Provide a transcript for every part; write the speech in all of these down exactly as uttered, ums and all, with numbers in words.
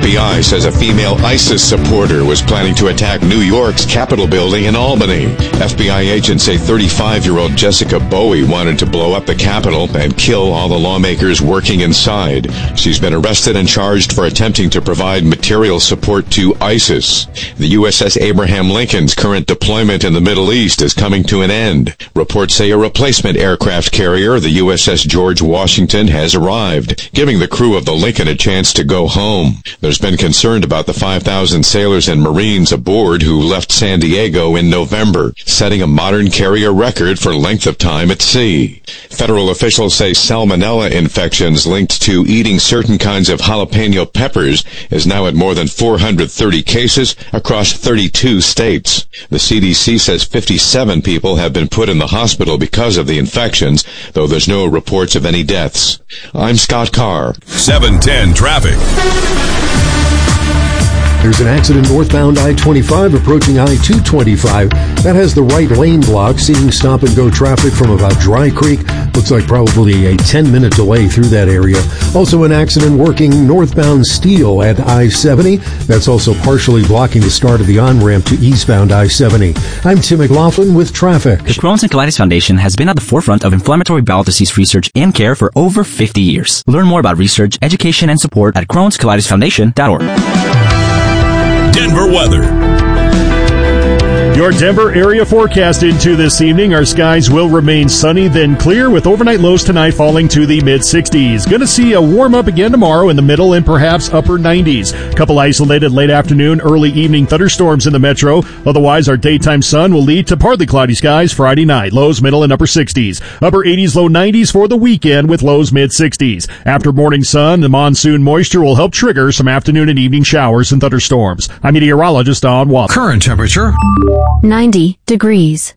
B I says a female ISIS supporter was planning to attack New York's Capitol building in Albany. F B I agents say thirty-five-year-old Jessica Bowie wanted to blow up the Capitol and kill all the lawmakers working inside. She's been arrested and charged for attempting to provide material support to ISIS. The U S S Abraham Lincoln's current deployment in the Middle East is coming to an end. Reports say a replacement aircraft carrier, the U S S George Washington, has arrived, giving the crew of the Lincoln a chance to go home. There's been concern about the five thousand sailors and Marines aboard who left San Diego in November, setting a modern carrier record for length of time at sea. Federal officials say salmonella infections linked to eating certain kinds of jalapeno peppers is now at more than four hundred thirty cases across thirty-two states. The C D C says fifty-seven people have been put in the hospital because of the infections, though there's no reports of any deaths. I'm Scott Carr. seven ten traffic. There's an accident northbound I twenty-five approaching I two twenty-five. That has the right lane blocked, seeing stop-and-go traffic from about Dry Creek. Looks like probably a ten-minute delay through that area. Also an accident working northbound Steele at I seventy. That's also partially blocking the start of the on-ramp to eastbound I seventy. I'm Tim McLaughlin with traffic. The Crohn's and Colitis Foundation has been at the forefront of inflammatory bowel disease research and care for over fifty years. Learn more about research, education, and support at crohns colitis foundation dot org. Denver weather. Your Denver area forecast into this evening. Our skies will remain sunny, then clear, with overnight lows tonight falling to the mid-sixties. Going to see a warm-up again tomorrow in the middle and perhaps upper nineties. Couple isolated late afternoon, early evening thunderstorms in the metro. Otherwise, our daytime sun will lead to partly cloudy skies Friday night. Lows middle and upper sixties. Upper eighties, low nineties for the weekend with lows mid-sixties. After morning sun, the monsoon moisture will help trigger some afternoon and evening showers and thunderstorms. I'm meteorologist Don Watt. Current temperature ninety degrees.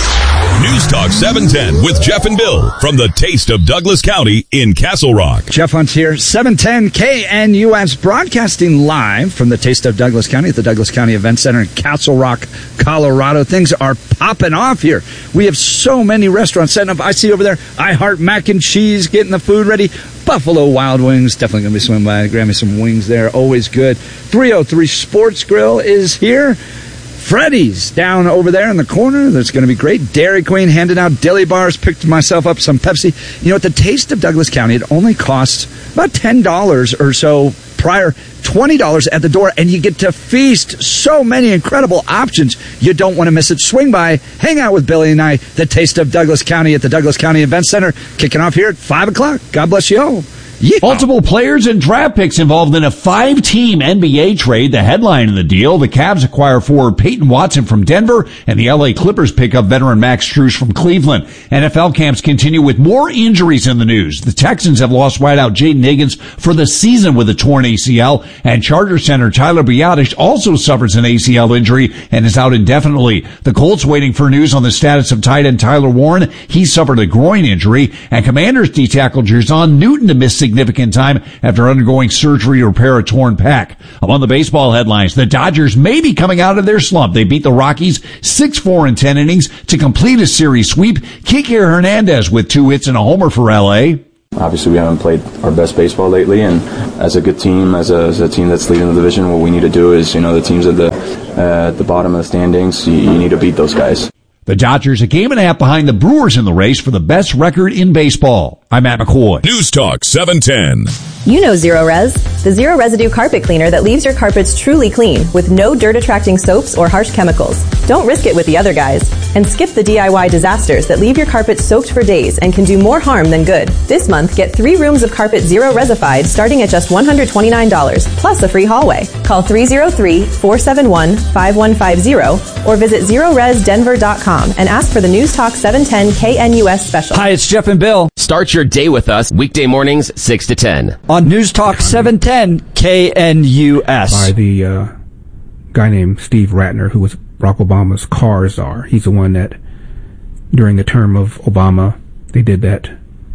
News Talk seven ten with Jeff and Bill from the Taste of Douglas County in Castle Rock. Jeff Hunt here, seven ten K N U S, broadcasting live from the Taste of Douglas County at the Douglas County Event Center in Castle Rock, Colorado. Things are popping off here. We have so many restaurants setting up. I see over there, I Heart Mac and Cheese, getting the food ready. Buffalo Wild Wings, definitely going to be swimming by. Grab me some wings there, always good. three oh three Sports Grill is here. Freddy's down over there in the corner. That's going to be great. Dairy Queen handing out deli bars. Picked myself up some Pepsi. You know, at the Taste of Douglas County, it only costs about ten dollars or so prior, twenty dollars at the door, and you get to feast. So many incredible options. You don't want to miss it. Swing by, hang out with Billy and I, the Taste of Douglas County at the Douglas County Event Center, kicking off here at five o'clock. God bless you all. Yeah. Multiple players and draft picks involved in a five-team N B A trade. The headline of the deal, the Cavs acquire forward Peyton Watson from Denver, and the L A Clippers pick up veteran Max Strus from Cleveland. N F L camps continue with more injuries in the news. The Texans have lost wideout Jaden Higgins for the season with a torn A C L, and Charger center Tyler Biadasz also suffers an A C L injury and is out indefinitely. The Colts waiting for news on the status of tight end Tyler Warren. He suffered a groin injury, and Commanders D-tackle Jer'Zhan Newton to miss significant time after undergoing surgery to repair a torn pec. Among the baseball headlines, the Dodgers may be coming out of their slump. They beat the Rockies six four in ten innings to complete a series sweep. Kike Hernandez with two hits and a homer for L A. Obviously, we haven't played our best baseball lately, and as a good team, as a, as a team that's leading the division, what we need to do is, you know, the teams at the uh, at the bottom of the standings, you, you need to beat those guys. The Dodgers a game and a half behind the Brewers in the race for the best record in baseball. I'm Matt McCoy. News Talk seven ten. You know Zero Res, the zero residue carpet cleaner that leaves your carpets truly clean with no dirt-attracting soaps or harsh chemicals. Don't risk it with the other guys. And skip the D I Y disasters that leave your carpet soaked for days and can do more harm than good. This month, get three rooms of carpet Zero Resified starting at just one hundred twenty-nine dollars, plus a free hallway. Call three oh three, four seven one, five one five zero or visit zero res denver dot com and ask for the News Talk seven ten K N U S special. Hi, it's Jeff and Bill. Start your day with us weekday mornings six to ten. On News Talk seven ten K N U S. By the uh, guy named Steve Ratner, who was Barack Obama's car czar. He's the one that, during the term of Obama, they did that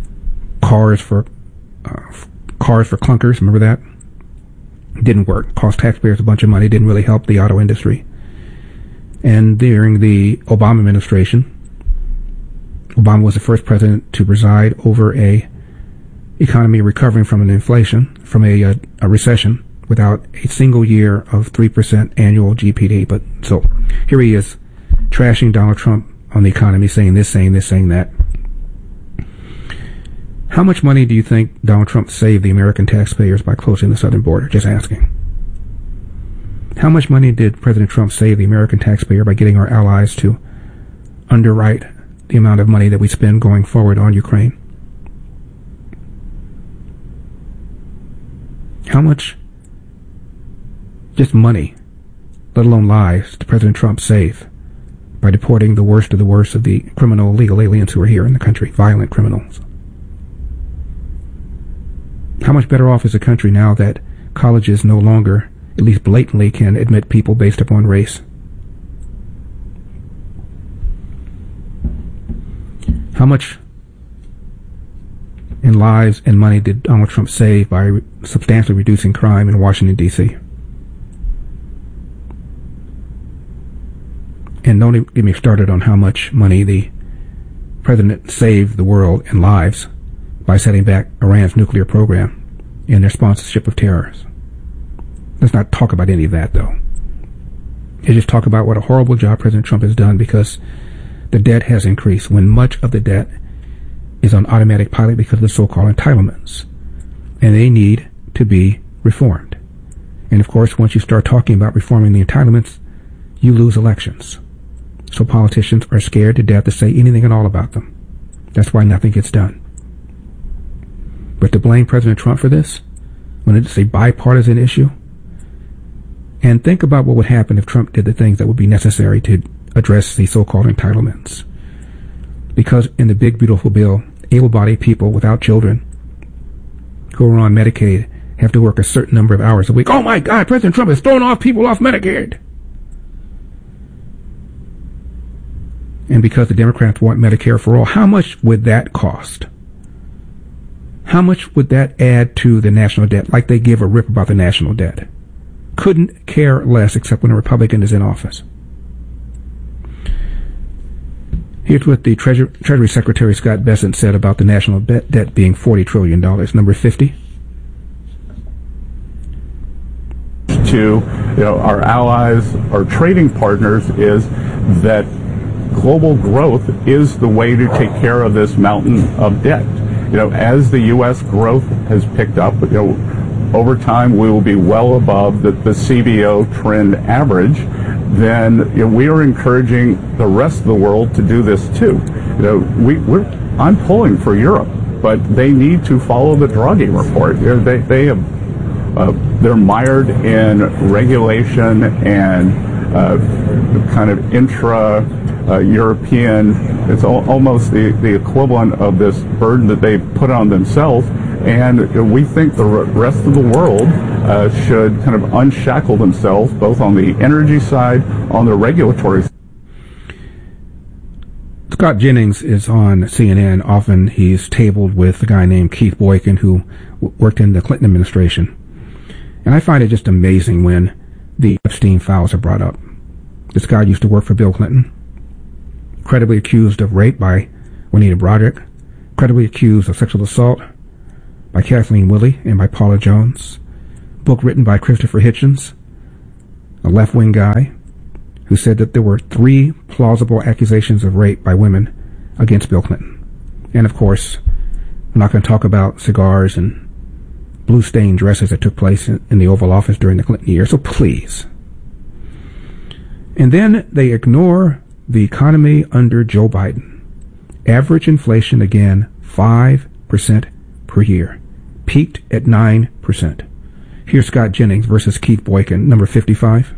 cars for uh, cars for clunkers. Remember that? It didn't work. Cost taxpayers a bunch of money. Didn't really help the auto industry. And during the Obama administration, Obama was the first president to preside over a economy recovering from an inflation, from a, a, a recession, without a single year of three percent annual G P D. But so here he is trashing Donald Trump on the economy, saying this, saying this, saying that. How much money do you think Donald Trump saved the American taxpayers by closing the southern border? Just asking. How much money did President Trump save the American taxpayer by getting our allies to underwrite the amount of money that we spend going forward on Ukraine? How much, just money, let alone lives, did President Trump save by deporting the worst of the worst of the criminal illegal aliens who are here in the country, violent criminals? How much better off is the country now that colleges no longer, at least blatantly, can admit people based upon race? How much in lives and money did Donald Trump save by re- substantially reducing crime in Washington, D C? And don't even get me started on how much money the president saved the world and lives by setting back Iran's nuclear program and their sponsorship of terrorists. Let's not talk about any of that, though. Let's just talk about what a horrible job President Trump has done, because the debt has increased when much of the debt is on automatic pilot because of the so-called entitlements. And they need to be reformed. And of course, once you start talking about reforming the entitlements, you lose elections. So politicians are scared to death to say anything at all about them. That's why nothing gets done. But to blame President Trump for this, when it's a bipartisan issue, and think about what would happen if Trump did the things that would be necessary to address the so-called entitlements. Because in the big, beautiful bill, able-bodied people without children who are on Medicaid have to work a certain number of hours a week. Oh my God, President Trump is throwing off people off Medicaid. And because the Democrats want Medicare for all, how much would that cost? How much would that add to the national debt? Like they give a rip about the national debt. Couldn't care less except when a Republican is in office. Here's what the Treasury, Treasury Secretary Scott Bessent said about the national debt being forty trillion dollars. Number fifty. To you know, our allies, our trading partners, is that global growth is the way to take care of this mountain of debt. You know, as the U S growth has picked up, you know, over time we will be well above the, the C B O trend average. Then you know, we are encouraging the rest of the world to do this too. You know, we, we're I'm pulling for Europe, but they need to follow the Draghi report. You know, they they have uh, they're mired in regulation and uh, kind of intra. Uh, European, it's al- almost the, the equivalent of this burden that they put on themselves, and we think the r- rest of the world uh, should kind of unshackle themselves, both on the energy side, on the regulatory side. Scott Jennings is on C N N. Often he's tabled with a guy named Keith Boykin, who w- worked in the Clinton administration. And I find it just amazing when the Epstein files are brought up. This guy used to work for Bill Clinton. Credibly accused of rape by Juanita Broderick, credibly accused of sexual assault by Kathleen Willey and by Paula Jones, book written by Christopher Hitchens, a left-wing guy who said that there were three plausible accusations of rape by women against Bill Clinton. And of course, I'm not going to talk about cigars and blue-stained dresses that took place in, in the Oval Office during the Clinton years, so please. And then they ignore the economy under Joe Biden. Average inflation, again, five percent per year. Peaked at nine percent. Here's Scott Jennings versus Keith Boykin, number fifty-five.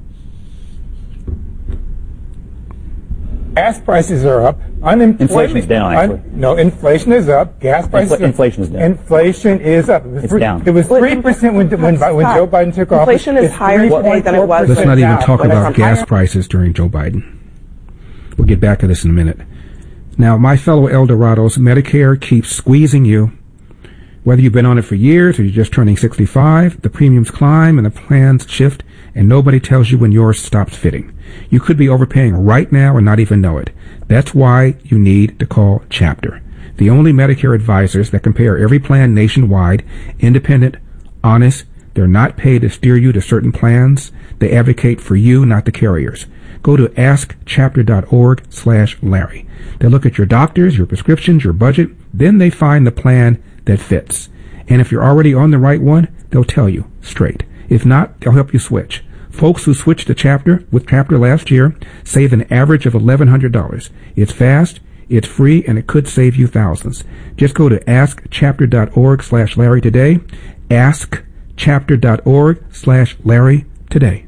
Gas prices are up. Unemployment. Inflation is down, actually. Un, no, inflation is up. Gas prices Infl- Inflation is down. Inflation is up. It was it's three, down. It was three percent when, when, when Joe Biden took office. Inflation is higher today than it was. Let's not even now. talk When about gas higher. prices during Joe Biden. We'll get back to this in a minute. Now, my fellow Eldorados, Medicare keeps squeezing you. Whether you've been on it for years or you're just turning sixty-five, the premiums climb and the plans shift, and nobody tells you when yours stops fitting. You could be overpaying right now and not even know it. That's why you need to call Chapter, the only Medicare advisors that compare every plan nationwide, independent, honest, They're not paid to steer you to certain plans. They advocate for you, not the carriers. Go to askchapter.org slash Larry. They look at your doctors, your prescriptions, your budget. Then they find the plan that fits. And if you're already on the right one, they'll tell you straight. If not, they'll help you switch. Folks who switched to Chapter with Chapter last year save an average of eleven hundred dollars. It's fast, it's free, and it could save you thousands. Just go to askchapter.org slash Larry today. askchapter.org slash Larry today.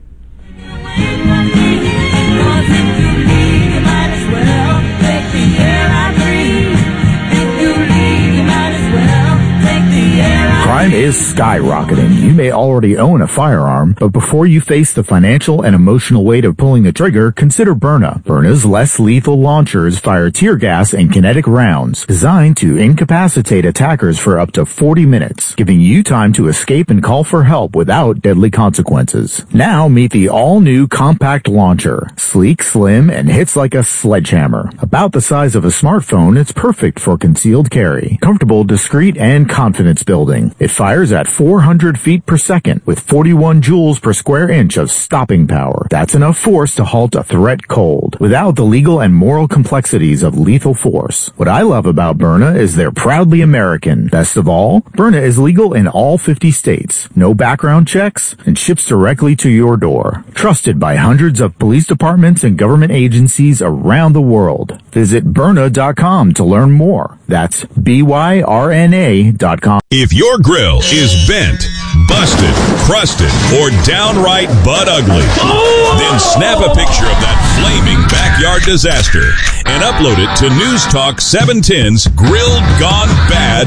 Crime is skyrocketing. You may already own a firearm, but before you face the financial and emotional weight of pulling the trigger, consider Byrna. Byrna's less lethal launchers fire tear gas and kinetic rounds designed to incapacitate attackers for up to forty minutes, giving you time to escape and call for help without deadly consequences. Now meet the all-new compact launcher. Sleek, slim, and hits like a sledgehammer. About the size of a smartphone, it's perfect for concealed carry. Comfortable, discreet, and confidence building. It fires at four hundred feet per second with forty-one joules per square inch of stopping power. That's enough force to halt a threat cold, without the legal and moral complexities of lethal force. What I love about Byrna is they're proudly American. Best of all, Byrna is legal in all fifty states, no background checks, and ships directly to your door. Trusted by hundreds of police departments and government agencies around the world. Visit Byrna dot com to learn more. That's B Y R N A dot com. If your grill is bent, busted, crusted, or downright butt ugly, then snap a picture of that flaming backyard disaster and upload it to News Talk seven ten's Grilled Gone Bad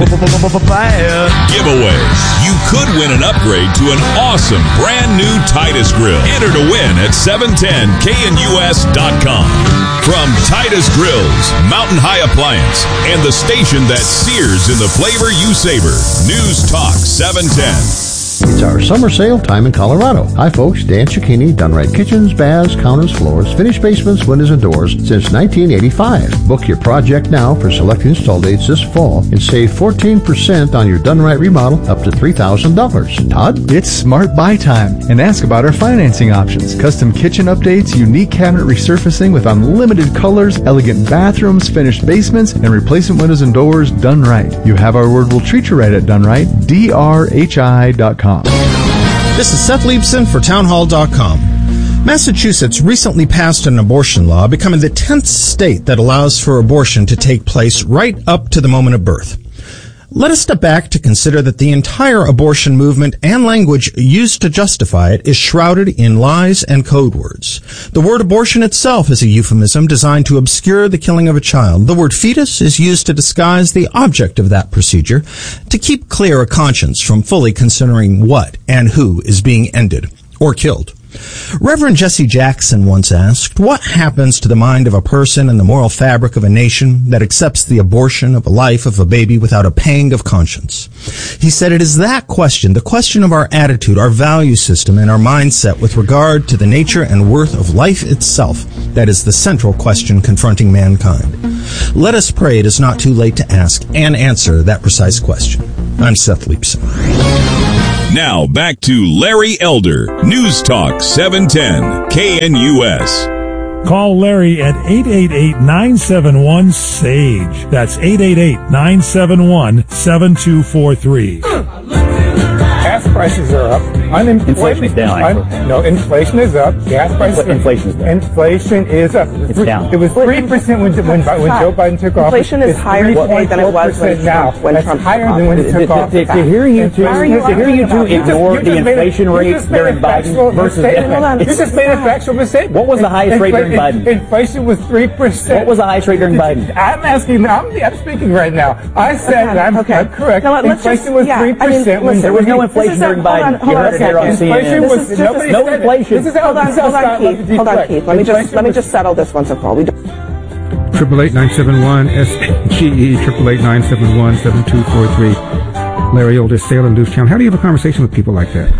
giveaway. You could win an upgrade to an awesome brand new Titus grill. Enter to win at seven ten K N U S dot com. From Titus Grills, Mountain High Appliance, and the station that sears in the flavor you savor, News Talk seven ten. It's our summer sale time in Colorado. Hi folks, Dan Cicchini, done right kitchens, baths, counters, floors, finished basements, windows, and doors since nineteen eighty-five. Book your project now for select install dates this fall and save fourteen percent on your done right remodel up to three thousand dollars. Todd? It's smart buy time, and ask about our financing options. Custom kitchen updates, unique cabinet resurfacing with unlimited colors, elegant bathrooms, finished basements, and replacement windows and doors done right. You have our word, we'll treat you right at Done Right, D R H I dot com. This is Seth Leibson for townhall dot com. Massachusetts recently passed an abortion law, becoming the tenth state that allows for abortion to take place right up to the moment of birth. Let us step back to consider that the entire abortion movement and language used to justify it is shrouded in lies and code words. The word abortion itself is a euphemism designed to obscure the killing of a child. The word fetus is used to disguise the object of that procedure, to keep clear a conscience from fully considering what and who is being ended or killed. Reverend Jesse Jackson once asked, what happens to the mind of a person and the moral fabric of a nation that accepts the abortion of a life of a baby without a pang of conscience? He said it is that question, the question of our attitude, our value system, and our mindset with regard to the nature and worth of life itself, that is the central question confronting mankind. Let us pray it is not too late to ask and answer that precise question. I'm Seth Leibson. Now back to Larry Elder, News Talk seven ten K N U S. Call Larry at eight eight eight, nine seven one, S A G E. That's eight eight eight, nine seven one, seven two four three. Gas prices are up. Unemployment inflation is down. Un- no, inflation is up. Gas prices. Infl- inflation is down. Inflation is up. It's down. It was three percent when when, when Joe Biden took office. Inflation is higher today than it was when now. Trump, when That's Trump higher took than when office. he took office. To, to hear you two, to hear you two ignore the inflation rate during Biden versus you just made a factual mistake. What was the highest rate during Biden? Inflation was three percent. What was the highest rate during Biden? I'm asking. I'm, I'm speaking right now. I said okay, I'm, okay. I'm correct. No, inflation was three yeah, percent. I mean, there was no inflation during Biden. You heard it here on C N N. Was, this is just no inflation. This is hold on, hold on, Keith. Hold on, Keith. Let me just let me just settle this once and for all. We Triple eight nine seven one S G E triple eight nine seven one seven two four three. Larry Elder, Salem News Channel. How do you have a conversation with people like that?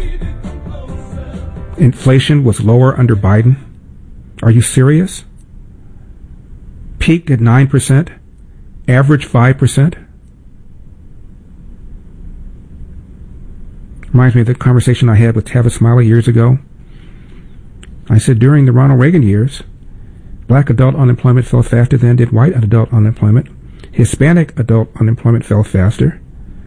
Inflation was lower under Biden. Are you serious? Peaked at nine percent, average five percent. Reminds me of the conversation I had with Tavis Smiley years ago. I said during the Ronald Reagan years, black adult unemployment fell faster than did white adult unemployment. Hispanic adult unemployment fell faster.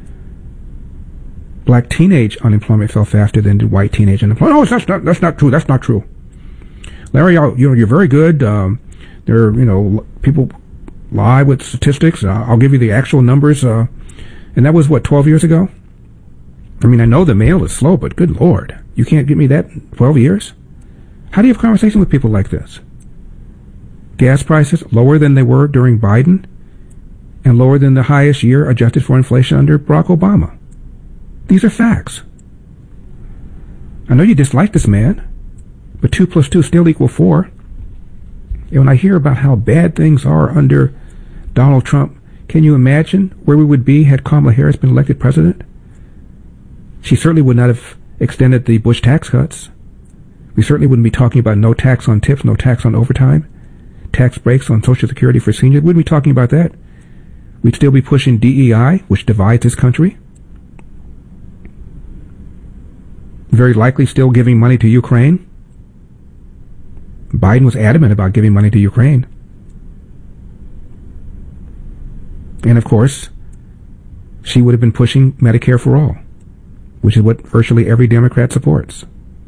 Black teenage unemployment fell faster than did white teenage unemployment. Oh, that's not that's not true. That's not true. Larry, you know, you're very good. Um, there are, you know, people lie with statistics. Uh, I'll give you the actual numbers. Uh, and that was, what, twelve years ago? I mean, I know the mail is slow, but good Lord, you can't give me that in twelve years? How do you have a conversation with people like this? Gas prices lower than they were during Biden and lower than the highest year adjusted for inflation under Barack Obama. These are facts. I know you dislike this man, but two plus two still equal four. And when I hear about how bad things are under Donald Trump, can you imagine where we would be had Kamala Harris been elected president? She certainly would not have extended the Bush tax cuts. We certainly wouldn't be talking about no tax on tips, no tax on overtime, tax breaks on Social Security for seniors. We wouldn't be talking about that. We'd still be pushing D E I, which divides this country. Very likely still giving money to Ukraine. Biden was adamant about giving money to Ukraine. And of course, she would have been pushing Medicare for all, which is what virtually every Democrat supports.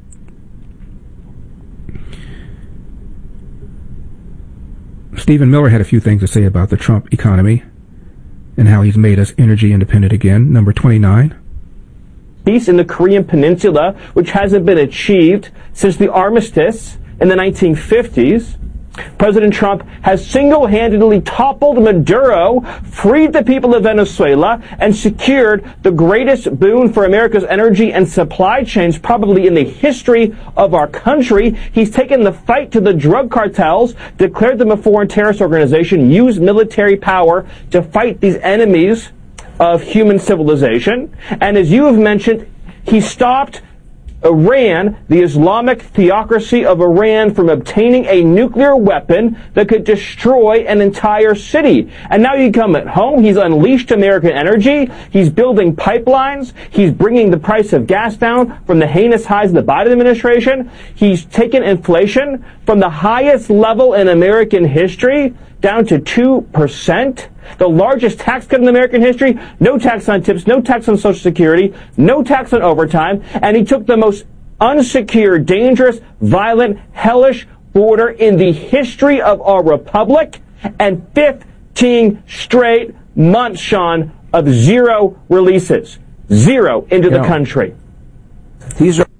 Stephen Miller had a few things to say about the Trump economy and how he's made us energy independent again. Number twenty-nine. Peace in the Korean Peninsula, which hasn't been achieved since the armistice in the nineteen fifties. President Trump has single-handedly toppled Maduro, freed the people of Venezuela, and secured the greatest boon for America's energy and supply chains probably in the history of our country. He's taken the fight to the drug cartels, declared them a foreign terrorist organization, used military power to fight these enemies of human civilization. And as you have mentioned, he stopped Iran, the Islamic theocracy of Iran, from obtaining a nuclear weapon that could destroy an entire city. And now you come at home, he's unleashed American energy, he's building pipelines, he's bringing the price of gas down from the heinous highs of the Biden administration, he's taken inflation from the highest level in American history down to two percent. The largest tax cut in American history, no tax on tips, no tax on Social Security, no tax on overtime, and he took the most unsecure, dangerous, violent, hellish border in the history of our republic, and fifteen straight months, Sean, of zero releases. Zero into the country. These are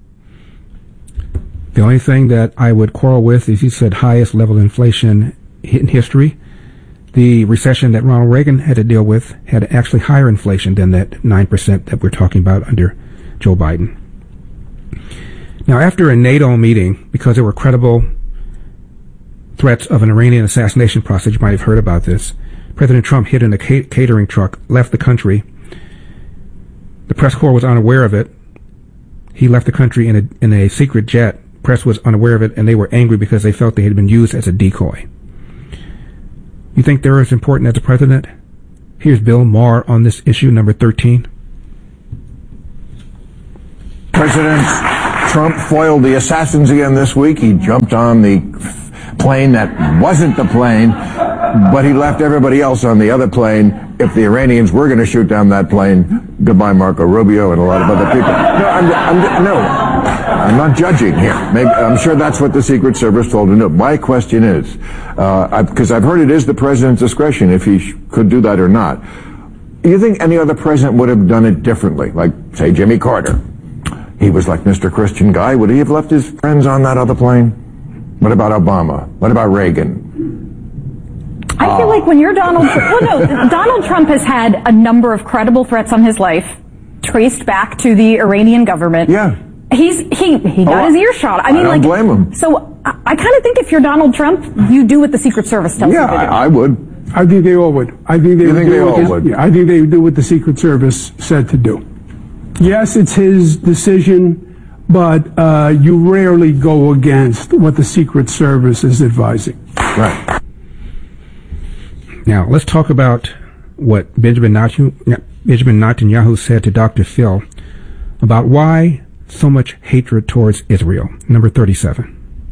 the only thing that I would quarrel with is you said highest level of inflation in history. The recession that Ronald Reagan had to deal with had actually higher inflation than that nine percent that we're talking about under Joe Biden. Now, after a NATO meeting, because there were credible threats of an Iranian assassination process, you might have heard about this, President Trump hid in a catering truck, left the country. The press corps was unaware of it. He left the country in a, in a secret jet. Press was unaware of it, and they were angry because they felt they had been used as a decoy. You think they're as important as the president? Here's Bill Maher on this issue, number thirteen. President Trump foiled the assassins again this week. He jumped on the plane that wasn't the plane, but he left everybody else on the other plane. If the Iranians were going to shoot down that plane, goodbye Marco Rubio and a lot of other people. No, I'm, I'm, no, I'm not judging here. Maybe, I'm sure that's what the Secret Service told him to do. My question is, because uh, I've heard it is the president's discretion if he sh- could do that or not. Do you think any other president would have done it differently? Like, say, Jimmy Carter. He was like Mister Christian guy. Would he have left his friends on that other plane? What about Obama? What about Reagan? I feel like when you're Donald Trump, well, no, Donald Trump has had a number of credible threats on his life traced back to the Iranian government. Yeah. He's, he, he got oh, his earshot. I mean, I don't like, blame him. So I, I kind of think if you're Donald Trump, you do what the Secret Service tells yeah, you to do. I, I would. I think they all would. I think they you would think do they what all his, would? Yeah, I think they would do what the Secret Service said to do. Yes, it's his decision, but uh, you rarely go against what the Secret Service is advising. Right. Now, let's talk about what Benjamin Netanyahu, Benjamin Netanyahu said to Doctor Phil about why so much hatred towards Israel. Number thirty-seven.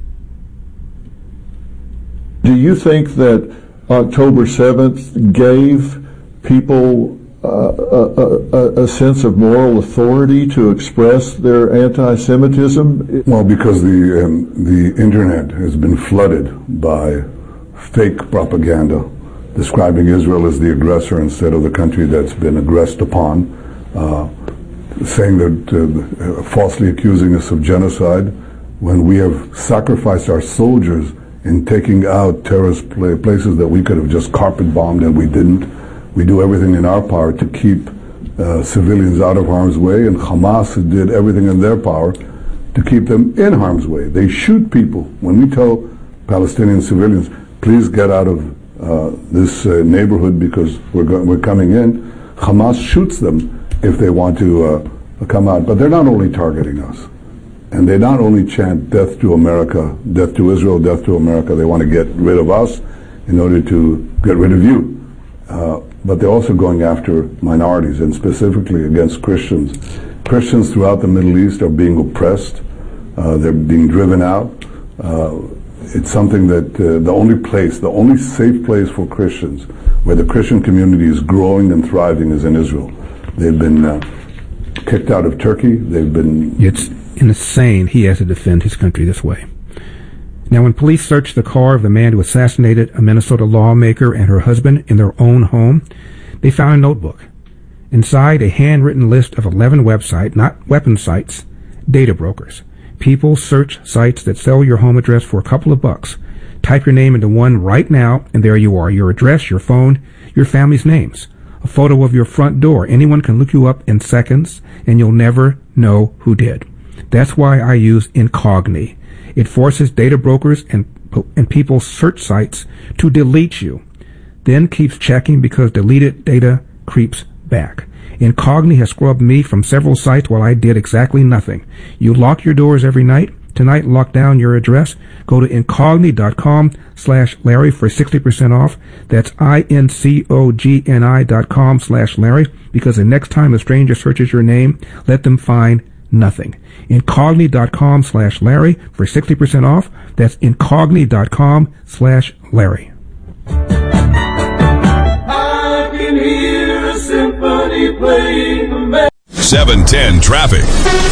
Do you think that October seventh gave people uh, a, a, a sense of moral authority to express their anti-Semitism? Well, because the um, the internet has been flooded by fake propaganda describing Israel as the aggressor instead of the country that's been aggressed upon, uh, saying that, uh, falsely accusing us of genocide, when we have sacrificed our soldiers in taking out terrorist places that we could have just carpet bombed and we didn't. We do everything in our power to keep uh, civilians out of harm's way, and Hamas did everything in their power to keep them in harm's way. They shoot people. When we tell Palestinian civilians, please get out of uh, this uh, neighborhood because we're, go- we're coming in, Hamas shoots them if they want to uh, come out. But they're not only targeting us. And they not only chant death to America, death to Israel, death to America, they want to get rid of us in order to get rid of you. Uh, but they're also going after minorities, and specifically against Christians. Christians throughout the Middle East are being oppressed. Uh, they're being driven out. Uh, it's something that uh, the only place, the only safe place for Christians where the Christian community is growing and thriving is in Israel. They've been uh, kicked out of Turkey. They've been... It's insane he has to defend his country this way. Now, when police searched the car of the man who assassinated a Minnesota lawmaker and her husband in their own home, they found a notebook. Inside, a handwritten list of eleven websites, not weapon sites, data brokers. People search sites that sell your home address for a couple of bucks. Type your name into one right now, and there you are. Your address, your phone, your family's names. A photo of your front door. Anyone can look you up in seconds, and you'll never know who did. That's why I use Incogni. It forces data brokers and and people's search sites to delete you, then keeps checking because deleted data creeps back. Incogni has scrubbed me from several sites while I did exactly nothing. You lock your doors every night. Tonight, lock down your address. Go to incogni.com slash Larry for sixty percent off. That's I-N-C-O-G-N-I dot com slash Larry, because the next time a stranger searches your name, let them find nothing. Incogni.com slash Larry for sixty percent off. That's incogni.com slash Larry. I can hear a symphony playing. seven ten traffic.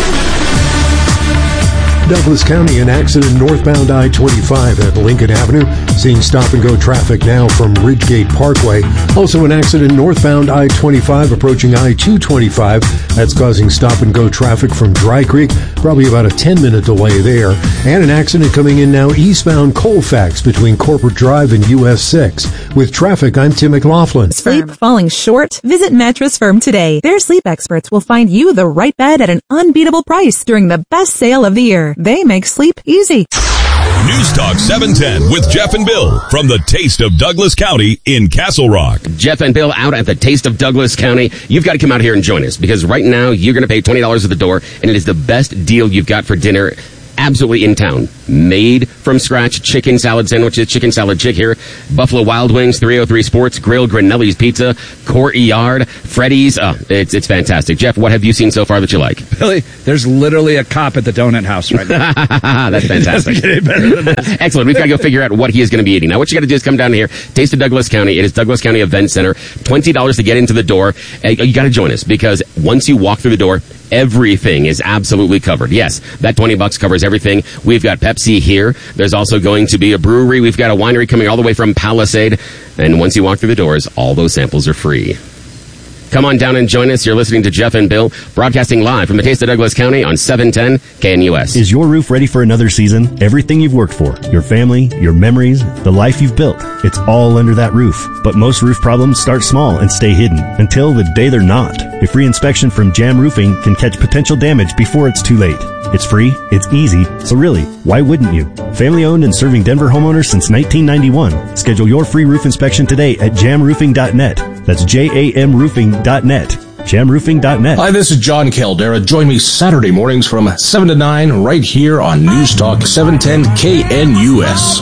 Douglas County, an accident northbound I twenty-five at Lincoln Avenue. Seeing stop-and-go traffic now from Ridgegate Parkway. Also an accident northbound I twenty-five approaching I two twenty-five. That's causing stop-and-go traffic from Dry Creek. Probably about a ten-minute delay there. And an accident coming in now eastbound Colfax between Corporate Drive and U S six. With traffic, I'm Tim McLaughlin. Sleep falling short? Visit Mattress Firm today. Their sleep experts will find you the right bed at an unbeatable price during the best sale of the year. They make sleep easy. News Talk seven ten with Jeff and Bill from the Taste of Douglas County in Castle Rock. Jeff and Bill out at the Taste of Douglas County. You've got to come out here and join us, because right now you're going to pay twenty dollars at the door, and it is the best deal you've got for dinner absolutely in town. Made from scratch chicken salad sandwiches, chicken salad chick here, Buffalo Wild Wings, three oh three Sports Grill, Grinelli's Pizza, Courtyard, Freddy's. Oh, it's it's fantastic. Jeff, what have you seen so far that you like? Billy, there's literally a cop at the donut house right now. That's fantastic. Excellent. We've got to go figure out what he is going to be eating. Now, what you got to do is come down here, Taste of Douglas County. It is Douglas County Event Center. twenty dollars to get into the door. Uh, you got to join us, because once you walk through the door, everything is absolutely covered. Yes, that twenty bucks covers everything. We've got Pepsi here. There's also going to be a brewery. We've got a winery coming all the way from Palisade. And once you walk through the doors, all those samples are free. Come on down and join us. You're listening to Jeff and Bill, broadcasting live from the Taste of Douglas County on seven ten K N U S. Is your roof ready for another season? Everything you've worked for, your family, your memories, the life you've built, it's all under that roof. But most roof problems start small and stay hidden until the day they're not. A free inspection from Jam Roofing can catch potential damage before it's too late. It's free, it's easy, so really, why wouldn't you? Family owned and serving Denver homeowners since nineteen ninety-one. Schedule your free roof inspection today at jam roofing dot net. That's J A M roofing dot net. jam roofing dot net. Hi, this is John Caldera. Join me Saturday mornings from seven to nine right here on News Talk seven ten K N U S.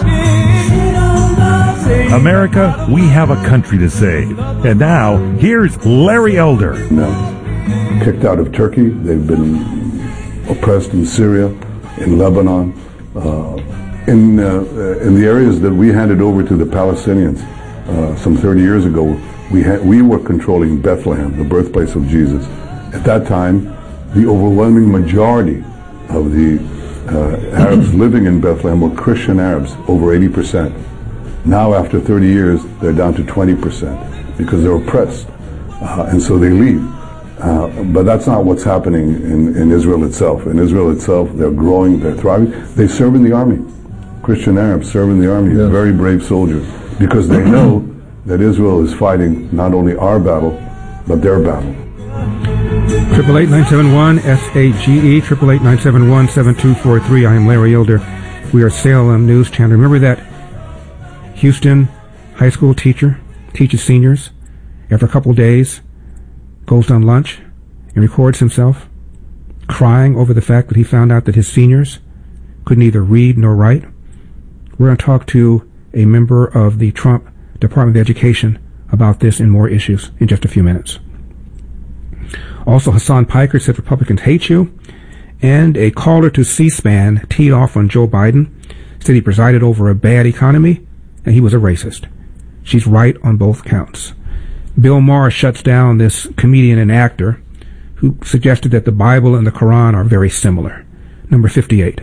America, we have a country to save. And now, here's Larry Elder. No. kicked out of Turkey. They've been oppressed in Syria, in Lebanon, uh, in uh, in the areas that we handed over to the Palestinians uh, some thirty years ago. We had we were controlling Bethlehem, the birthplace of Jesus. At that time, the overwhelming majority of the uh, Arabs living in Bethlehem were Christian Arabs, over eighty percent. Now, after thirty years, they're down to twenty percent because they're oppressed, uh, and so they leave. Uh, but that's not what's happening in, in Israel itself. In Israel itself, they're growing, they're thriving. They serve in the army. Christian Arabs serve in the army, yeah. Very brave soldiers, because they know that Israel is fighting not only our battle, but their battle. Triple eight nine seven one S A G E, triple eight nine seven one seven two four three. I am Larry Elder. We are Salem News Channel. Remember that Houston high school teacher teaches seniors after a couple days, goes on lunch and records himself crying over the fact that he found out that his seniors could neither read nor write. We're going to talk to a member of the Trump Department of Education about this and more issues in just a few minutes. Also, Hassan Piker said Republicans hate you, and a caller to C-SPAN teed off on Joe Biden, said he presided over a bad economy and he was a racist. She's right on both counts. Bill Maher shuts down this comedian and actor who suggested that the Bible and the Quran are very similar. Number fifty-eight.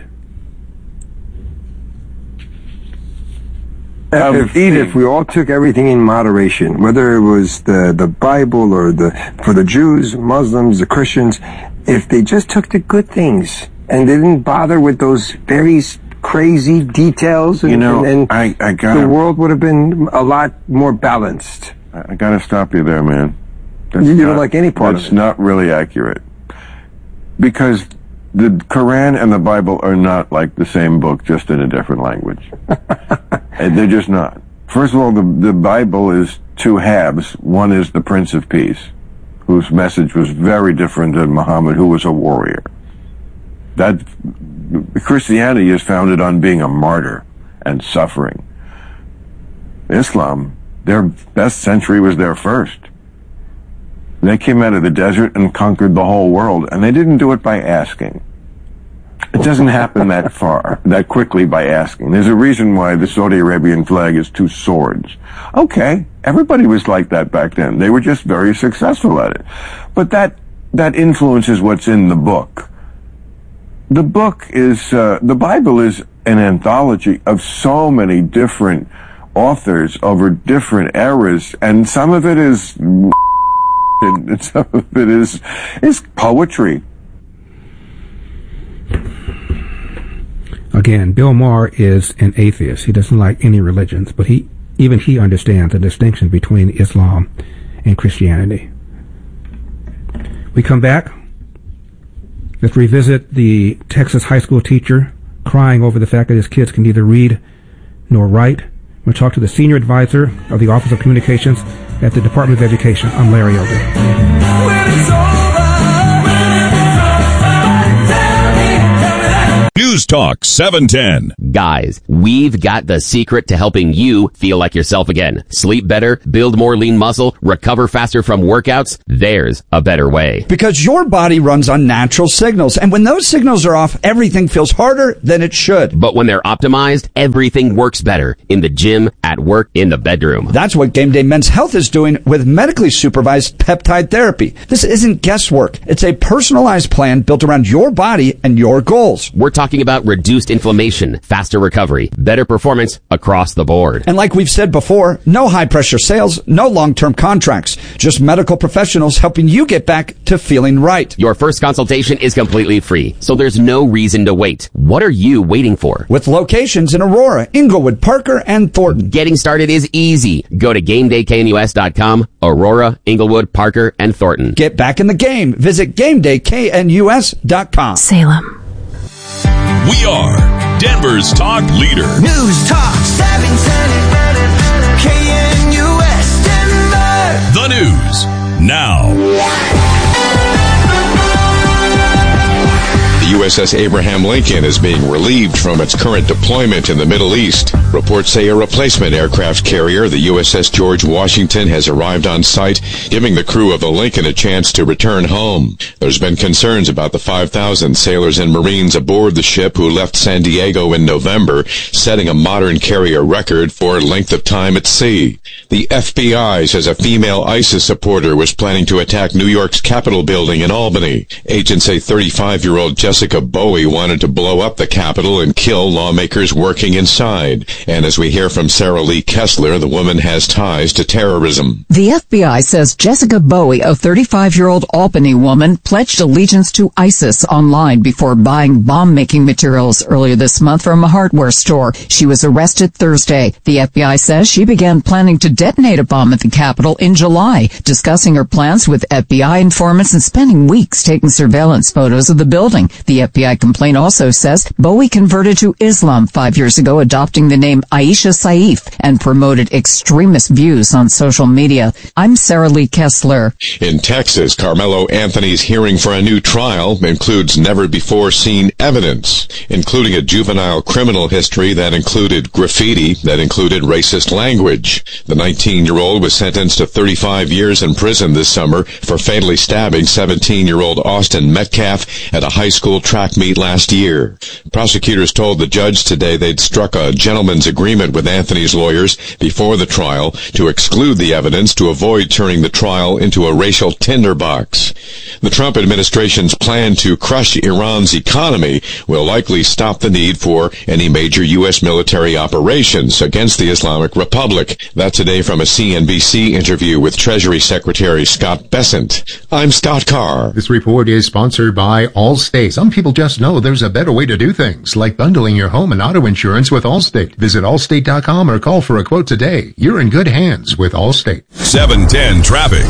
Um, if, if we all took everything in moderation, whether it was the, the Bible or the for the Jews, Muslims, the Christians, if they just took the good things and they didn't bother with those very crazy details, and, you know, and, and I, I gotta, the world would have been a lot more balanced. I gotta stop you there, man. That's you not, don't like any part of it. That's not really accurate. Because the Quran and the Bible are not like the same book, just in a different language. They're just not. First of all, the, the Bible is two halves. One is the Prince of Peace, whose message was very different than Muhammad, who was a warrior. That Christianity is founded on being a martyr and suffering. Islam, their best century was their first. They came out of the desert and conquered the whole world, and they didn't do it by asking. It doesn't happen that far, that quickly by asking. There's a reason why the Saudi Arabian flag is two swords. Okay, everybody was like that back then. They were just very successful at it. But that, that influences what's in the book. The book is, uh, the Bible is an anthology of so many different authors over different eras, and some of it is and some of it is is poetry. Again, Bill Maher is an atheist. He doesn't like any religions, but he even he understands the distinction between Islam and Christianity. We come back. Let's revisit the Texas high school teacher crying over the fact that his kids can neither read nor write. We'll talk to the senior advisor of the Office of Communications at the Department of Education. I'm Larry Elder. News Talk seven ten. Guys, we've got the secret to helping you feel like yourself again. Sleep better, build more lean muscle, recover faster from workouts. There's a better way. Because your body runs on natural signals, and when those signals are off, everything feels harder than it should. But when they're optimized, everything works better. In the gym, at work, in the bedroom. That's what Game Day Men's Health is doing with medically supervised peptide therapy. This isn't guesswork. It's a personalized plan built around your body and your goals. We're talking about reduced inflammation, faster recovery, better performance across the board. And like we've said before, no high-pressure sales, no long-term contracts, just medical professionals helping you get back to feeling right. Your first consultation is completely free, so there's no reason to wait. What are you waiting for? With locations in Aurora, Inglewood, Parker, and Thornton. Getting started is easy. Go to game day k n u s dot com, Aurora, Inglewood, Parker, and Thornton. Get back in the game. Visit game day k n u s dot com. Salem. We are Denver's talk leader. News Talk seven ten K N U S Denver. The news now. U S S Abraham Lincoln is being relieved from its current deployment in the Middle East. Reports say a replacement aircraft carrier, the U S S George Washington, has arrived on site, giving the crew of the Lincoln a chance to return home. There's been concerns about the five thousand sailors and Marines aboard the ship who left San Diego in November, setting a modern carrier record for length of time at sea. The F B I says a female ISIS supporter was planning to attack New York's Capitol building in Albany. Agents say thirty-five-year-old Jessica Bowie wanted to blow up the Capitol and kill lawmakers working inside. And as we hear from Sarah Lee Kessler, the woman has ties to terrorism. The F B I says Jessica Bowie, a thirty-five-year-old Albany woman, pledged allegiance to ISIS online before buying bomb-making materials earlier this month from a hardware store. She was arrested Thursday. The F B I says she began planning to detonate a bomb at the Capitol in July, discussing her plans with F B I informants and spending weeks taking surveillance photos of the building. The F B I complaint also says Bowie converted to Islam five years ago, adopting the name Aisha Saif, and promoted extremist views on social media. I'm Sarah Lee Kessler. In Texas, Carmelo Anthony's hearing for a new trial includes never-before-seen evidence, including a juvenile criminal history that included graffiti, that included racist language. The nineteen-year-old was sentenced to thirty-five years in prison this summer for fatally stabbing seventeen-year-old Austin Metcalf at a high school track meet last year. Prosecutors told the judge today they'd struck a gentleman's agreement with Anthony's lawyers before the trial to exclude the evidence to avoid turning the trial into a racial tinderbox. The Trump administration's plan to crush Iran's economy will likely stop the need for any major U S military operations against the Islamic Republic. That's today from a C N B C interview with Treasury Secretary Scott Bessent. I'm Scott Carr. This report is sponsored by Allstate. Some people just know there's a better way to do things, like bundling your home and auto insurance with Allstate. Visit allstate dot com or call for a quote today. You're in good hands with Allstate. seven ten traffic.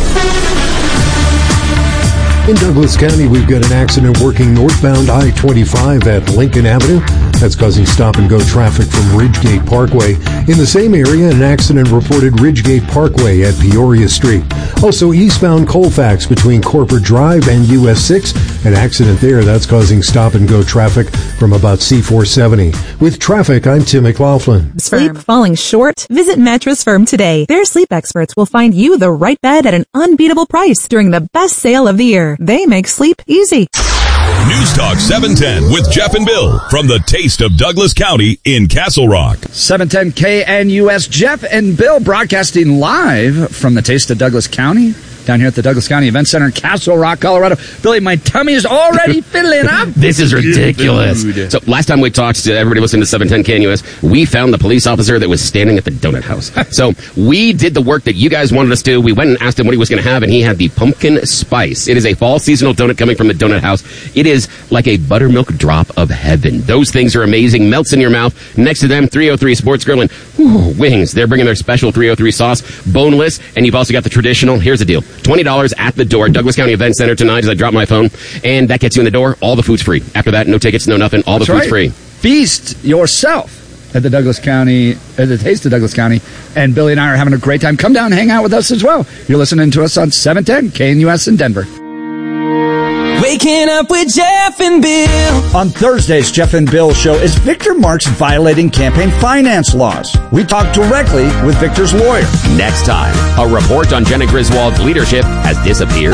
In Douglas County, we've got an accident working northbound I twenty-five at Lincoln Avenue. That's causing stop-and-go traffic from Ridgegate Parkway. In the same area, an accident reported Ridgegate Parkway at Peoria Street. Also, eastbound Colfax between Corporate Drive and U S six. An accident there, that's causing stop-and-go traffic from about C four seventy. With traffic, I'm Tim McLaughlin. Sleep falling short? Visit Mattress Firm today. Their sleep experts will find you the right bed at an unbeatable price during the best sale of the year. They make sleep easy. News Talk seven ten with Jeff and Bill from the Taste of Douglas County in Castle Rock. seven ten K N U S, Jeff and Bill broadcasting live from the Taste of Douglas County down here at the Douglas County Event Center in Castle Rock, Colorado. Billy, my tummy is already filling up. This is ridiculous. So last time we talked to everybody listening to seven ten K N U S, we found the police officer that was standing at the donut house. So we did the work that you guys wanted us to do. We went and asked him what he was going to have, and he had the pumpkin spice. It is a fall seasonal donut coming from the donut house. It is like a buttermilk drop of heaven. Those things are amazing. Melts in your mouth. Next to them, three oh three Sports Grill and whew, Wings. They're bringing their special three oh three sauce, boneless, and you've also got the traditional. Here's the deal. twenty dollars at the door, Douglas County Event Center tonight as I drop my phone, and that gets you in the door. All the food's free. After that, no tickets, no nothing. All the That's food's right. free. Feast yourself at the Douglas County, at the Taste of Douglas County, and Billy and I are having a great time. Come down and hang out with us as well. You're listening to us on seven ten K N U S in Denver. Waking up with Jeff and Bill. On Thursday's Jeff and Bill show, is Victor Marx violating campaign finance laws? We talk directly with Victor's lawyer. Next time, a report on Jenna Griswold's leadership has disappeared.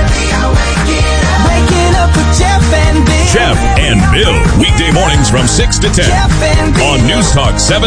Waking up with Jeff and Bill. Jeff and Bill, weekday mornings from six to ten Jeff and Bill. on News Talk seven